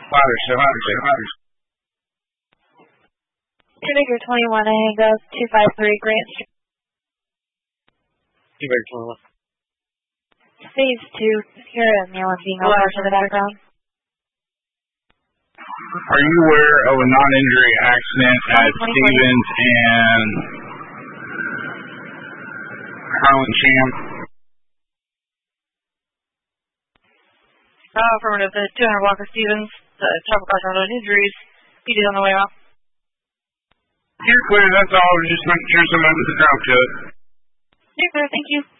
Figure 21, I hang up 253 Grant Street. Figure 21. Phase 2, here at Nealon being over to the background. Are you aware of a non-injury accident at Stevens and Harlan Champ? Affirmative. The 200 Walker Stevens, the travel car had no injuries. He did on the way off. You're clear, that's all. Just making sure someone was the crowd to it. You're clear, thank you.